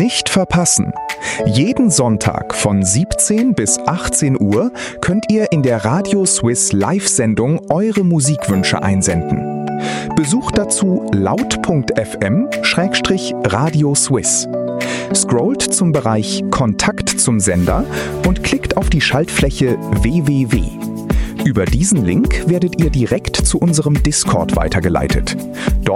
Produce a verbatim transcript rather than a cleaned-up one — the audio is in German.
Nicht verpassen! Jeden Sonntag von siebzehn bis achtzehn Uhr könnt ihr in der Radio Swiss Live-Sendung eure Musikwünsche einsenden. Besucht dazu laut punkt f m Schrägstrich Radio Swiss. Scrollt zum Bereich Kontakt zum Sender und klickt auf die Schaltfläche w w w. Über diesen Link werdet ihr direkt zu unserem Discord weitergeleitet. Dort